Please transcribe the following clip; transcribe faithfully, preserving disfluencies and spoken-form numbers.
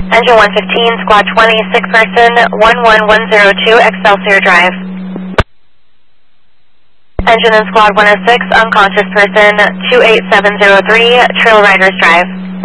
Engine one fifteen, Squad twenty, sick person, one one one zero two, Excelsior Drive. Engine in Squad one oh six, unconscious person, two eight seven zero three, Trail Riders Drive.